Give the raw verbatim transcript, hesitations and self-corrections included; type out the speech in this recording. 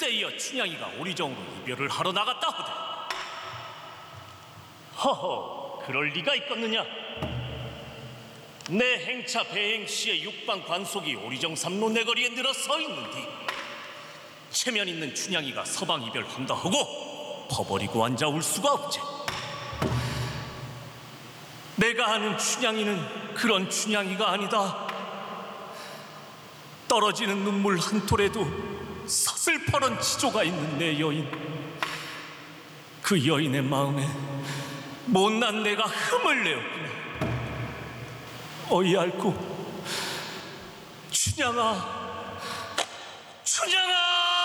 그때이어 춘향이가 오리정으로 이별을 하러 나갔다 하되, 허허, 그럴 리가 있겠느냐? 내 행차 배행시의 육방 관속이 오리정 삼로 내거리에 늘어서 있는디 체면 있는 춘향이가 서방 이별한다 하고 버버리고 앉아 울 수가 없지. 내가 아는 춘향이는 그런 춘향이가 아니다. 떨어지는 눈물 한 톨에도 서슬퍼런 지조가 있는 내 여인, 그 여인의 마음에 못난 내가 흠을 내었구나. 어이알고 춘향아,